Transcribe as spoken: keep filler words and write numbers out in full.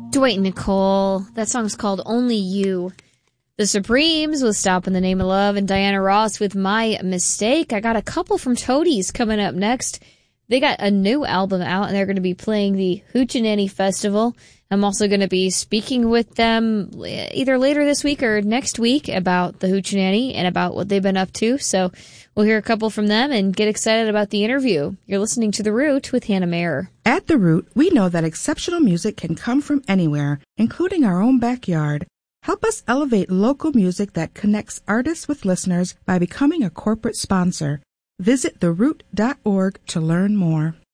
Dwight Nicole. That song's called Only You. The Supremes with Stop in the Name of Love, and Diana Ross with My Mistake. I got a couple from Toadies coming up next. They got a new album out, and they're going to be playing the Hoochie Festival. I'm also going to be speaking with them either later this week or next week about the Hoochie and about what they've been up to. So we'll hear a couple from them and get excited about the interview. You're listening to The Root with Hannah Mayer. At The Root, we know that exceptional music can come from anywhere, including our own backyard. Help us elevate local music that connects artists with listeners by becoming a corporate sponsor. Visit the root dot org to learn more.